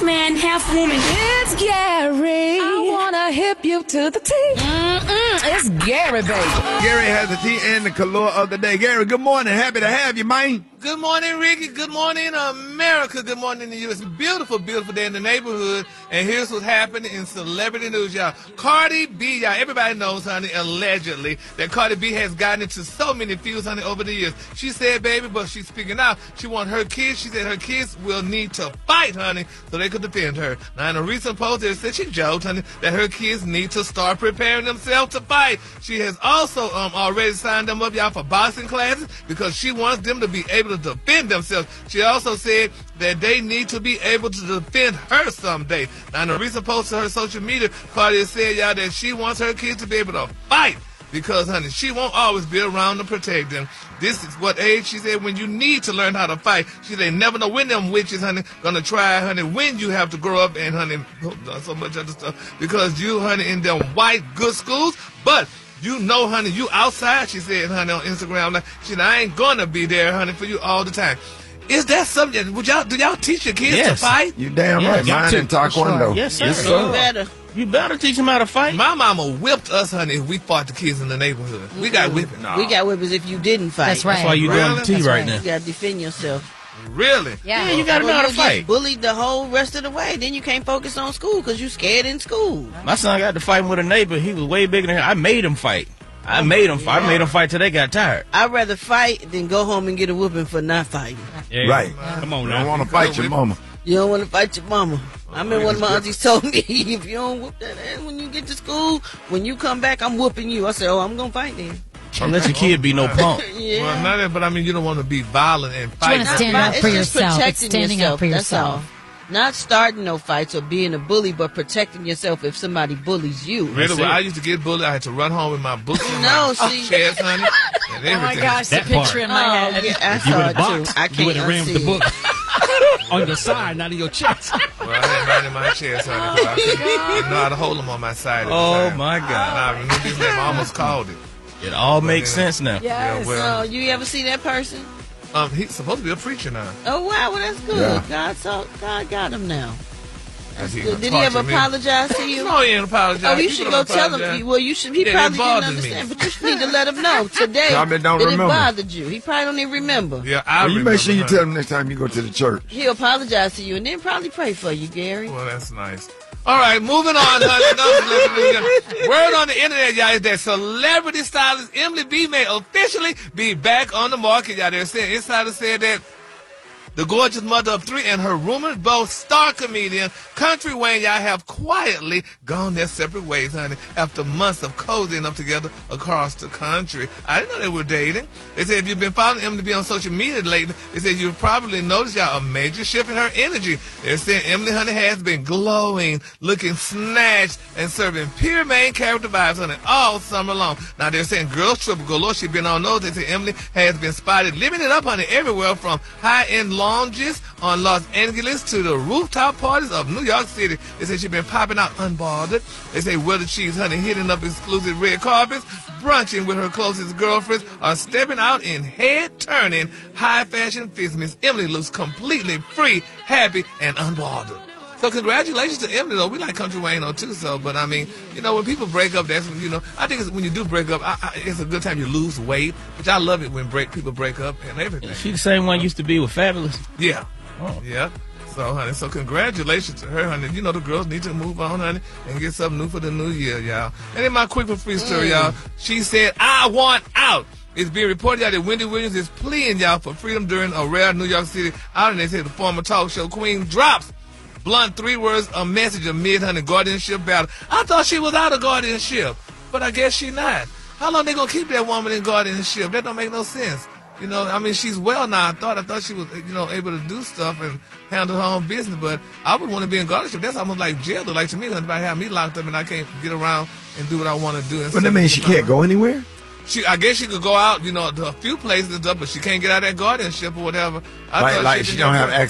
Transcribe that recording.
half man, half woman. It's Gary. I wanna hip you to the T. It's Gary, baby. Gary has the tea and the color of the day. Gary, good morning. Happy to have you, man. Good morning, Ricky. Good morning, America. Good morning to you. It's a beautiful, beautiful day in the neighborhood. And here's what's happening in celebrity news, y'all. Cardi B, y'all, everybody knows, honey, allegedly, that Cardi B has gotten into so many feuds, honey, over the years. She said, baby, but she's speaking out. She wants her kids. She said her kids will need to fight, honey, so they could defend her. Now, in a recent post, it said she joked, honey, that her kids need to start preparing themselves to fight. She has also already signed them up, y'all, for boxing classes because she wants them to be able to defend themselves. She also said that they need to be able to defend her someday. Now, in a recent post to her social media, Cardi said, y'all, that she wants her kids to be able to fight because, honey, she won't always be around to protect them. This is what age, she said, when you need to learn how to fight. She said, never know when them witches, honey, gonna try, honey, when you have to grow up and, honey, so much other stuff. Because you, honey, in them white good schools, but you know, honey, you outside, she said, honey, on Instagram. Like, she said, I ain't gonna be there, honey, for you all the time. Is that something? Do y'all teach your kids to fight? You damn right. Mine in Taekwondo. Sure. Yes, sir. Yes, sir. You better teach them how to fight. My mama whipped us, honey, if we fought the kids in the neighborhood. We got whipping. We got whippings if you didn't fight. That's right. That's why you're doing the tea right now. You gotta defend yourself. Really? Yeah, you gotta know how to fight. Get bullied the whole rest of the way. Then you can't focus on school because you scared in school. My son got to fighting with a neighbor. He was way bigger than him. I made him fight. I made him fight till they got tired. I'd rather fight than go home and get a whooping for not fighting. Yeah. Right. Come on You now. don't want to fight your mama. You don't want to fight your mama. I remember one of my aunties told me, if you don't whoop that ass when you get to school, when you come back, I'm whooping you. I said, oh, I'm going to fight then. Don't let your kid be no punk. Yeah. Well, not that, but I mean, you don't want to be violent and fight. You want to stand up for It's just yourself. It's protecting standing yourself. up for That's yourself. all. Not starting no fights or being a bully, but protecting yourself if somebody bullies you. Really, when I used to get bullied, I had to run home with my books in No, my see. chest, honey, and everything. Oh my gosh, the That part. picture in my head. Yeah, I If you saw in a it box, too. I you can't would have ran with the unsee book it. on your side, not in your chest. Well, I had mine in my chest, honey, because I didn't know how to hold them on my side at the Oh time. my And God. I remember this name, I almost called it. It all makes sense now. Yes. Yeah, well, So, you ever see that person? he's supposed to be a preacher now. Oh, wow, well, that's good. Yeah. God got him now. That's Good. Did he ever apologize to you? No, he ain't apologize. Oh, you He should could've go tell him. apologized. Well, you should. He Yeah, it probably didn't bothered understand, me. but you should need to let him know today Probably don't that remember. it bothered you. He probably don't even remember. Yeah, I Well, you remember, make sure you honey. tell him next time you go to the church. He'll apologize to you and then probably pray for you, Gary. Well, that's nice. All right, moving on, honey. Word on the internet, y'all, is that celebrity stylist Emily B may officially be back on the market, y'all. They're saying, insiders said that the gorgeous mother of three and her rumored both star comedian Country Wayne, y'all, have quietly gone their separate ways, honey, after months of cozying up together across the country. I didn't know they were dating. They said if you've been following Emily B on social media lately, they said you've probably noticed, y'all, a major shift in her energy. They're saying Emily, honey, has been glowing, looking snatched, and serving pure main character vibes, honey, all summer long. Now, they're saying girls triple galore. She's been on those. They say Emily has been spotted living it up, honey, everywhere from high-end lounges on Los Angeles to the rooftop parties of New York City. They say she's been popping out unbothered. They say whether she's, honey, hitting up exclusive red carpets, brunching with her closest girlfriends, or stepping out in head-turning high-fashion fits, Miss Emily looks completely free, happy, and unbothered. So congratulations to Emily, though. We like Country Wayne, though, too, so, but I mean, you know, when people break up, that's when, you know, I think it's when you do break up, it's a good time you lose weight, which I love it when people break up and everything. She the same one used to be with Fabulous. Yeah. Oh. Yeah. So, honey, so congratulations to her, honey. You know the girls need to move on, honey, and get something new for the new year, y'all. And in my quick and free story, y'all, she said, I want out. It's being reported, y'all, that Wendy Williams is pleading, y'all, for freedom during a rare New York City outing. They said the former talk show queen drops blunt 3 words, a message amid, honey, guardianship battle. I thought she was out of guardianship, but I guess she not. How long they gonna keep that woman in guardianship? That don't make no sense. You know, I mean, she's well now. I thought she was, you know, able to do stuff and handle her own business, but I would want to be in guardianship. That's almost like jail. Like, to me, if I have me locked up and I can't get around and do what I want to do. But that means she can't go anywhere? I guess she could go out, you know, to a few places and stuff, but she can't get out of that guardianship or whatever. Like she don't have access